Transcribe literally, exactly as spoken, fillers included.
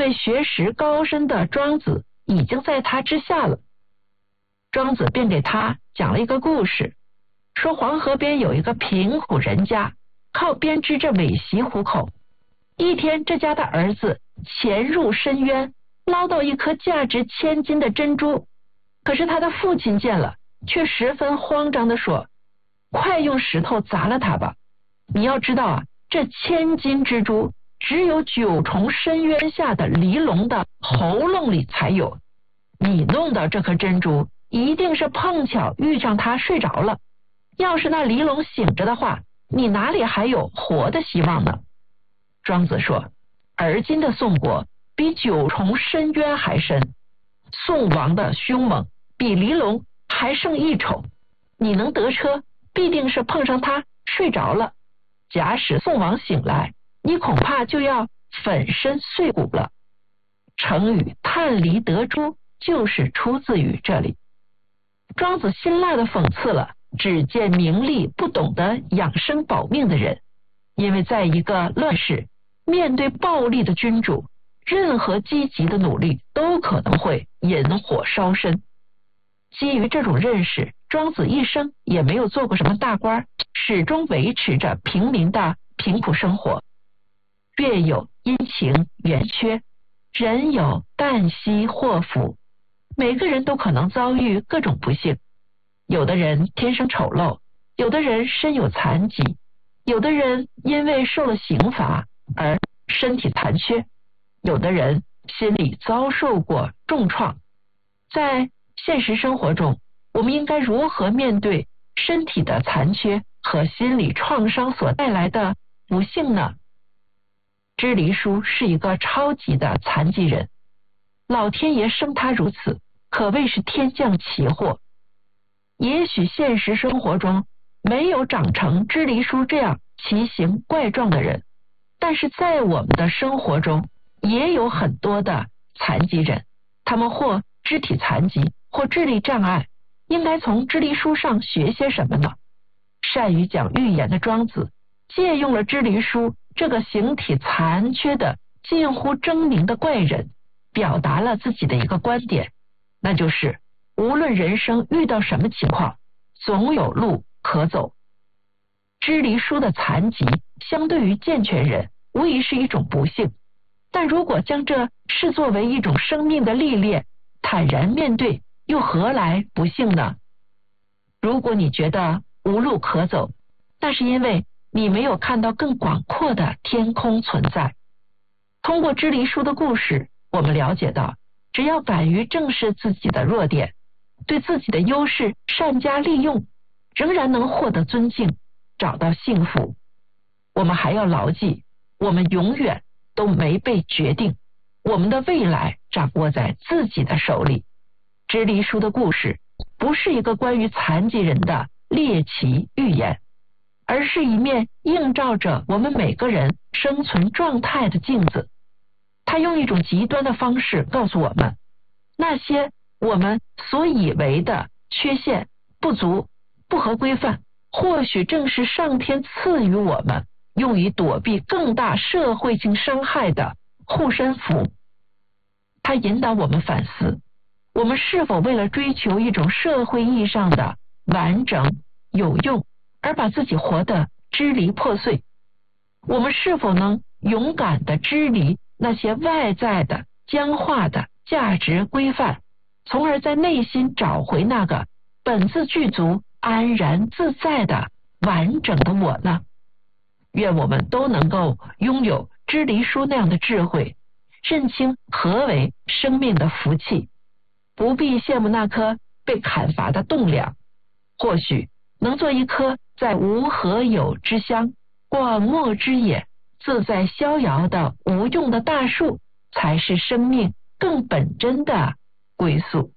为学识高深的庄子已经在他之下了。庄子便给他讲了一个故事，说黄河边有一个贫苦人家，靠编织着苇席糊口。一天，这家的儿子潜入深渊，捞到一颗价值千金的珍珠。可是他的父亲见了，却十分慌张地说：快用石头砸了它吧！你要知道啊，这千金之珠只有九重深渊下的离龙的喉咙里才有。你弄到这颗珍珠，一定是碰巧遇上他睡着了。要是那离龙醒着的话，你哪里还有活的希望呢？庄子说，而今的宋国比九重深渊还深，宋王的凶猛比离龙还胜一筹。你能得车，必定是碰上他睡着了。假使宋王醒来，你恐怕就要粉身碎骨了。成语探离得珠就是出自于这里。庄子辛辣地讽刺了只见名利不懂得养生保命的人，因为在一个乱世，面对暴力的君主，任何积极的努力都可能会引火烧身。基于这种认识，庄子一生也没有做过什么大官，始终维持着平民的贫苦生活。月有阴晴圆缺，人有旦夕祸福，每个人都可能遭遇各种不幸。有的人天生丑陋，有的人身有残疾，有的人因为受了刑罚而身体残缺，有的人心里遭受过重创。在现实生活中，我们应该如何面对身体的残缺和心理创伤所带来的不幸呢？支离叔是一个超级的残疾人，老天爷生他如此，可谓是天降奇祸。也许现实生活中没有长成支离叔这样奇形怪状的人，但是在我们的生活中也有很多的残疾人，他们或肢体残疾或智力障碍，应该从支离叔上学些什么呢？善于讲寓言的庄子借用了支离叔这个形体残缺的近乎狰狞的怪人，表达了自己的一个观点，那就是无论人生遇到什么情况，总有路可走。支离叔的残疾相对于健全人无疑是一种不幸，但如果将这视作为一种生命的历练，坦然面对，又何来不幸呢？如果你觉得无路可走，那是因为你没有看到更广阔的天空存在。通过支离叔的故事，我们了解到，只要敢于正视自己的弱点，对自己的优势善加利用，仍然能获得尊敬，找到幸福。我们还要牢记，我们永远都没被决定，我们的未来掌握在自己的手里。支离叔的故事不是一个关于残疾人的猎奇寓言，而是一面映照着我们每个人生存状态的镜子。他用一种极端的方式告诉我们，那些我们所以为的缺陷、不足、不合规范，或许正是上天赐予我们用于躲避更大社会性伤害的护身符。他引导我们反思，我们是否为了追求一种社会意义上的完整有用，而把自己活得支离破碎？我们是否能勇敢地支离那些外在的僵化的价值规范，从而在内心找回那个本自具足、安然自在的完整的我呢？愿我们都能够拥有支离叔那样的智慧，认清何为生命的福气，不必羡慕那棵被砍伐的栋梁，或许能做一棵在无何有之乡、广漠之野、自在逍遥的无用的大树，才是生命更本真的归宿。